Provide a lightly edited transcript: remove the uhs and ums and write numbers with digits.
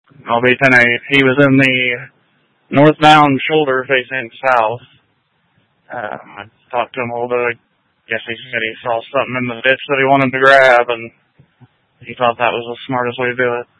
I'll be 10-8. He was in the northbound shoulder facing south. I talked to him a little bit. I guess he said he saw something in the ditch that he wanted to grab, and he thought that was the smartest way to do it.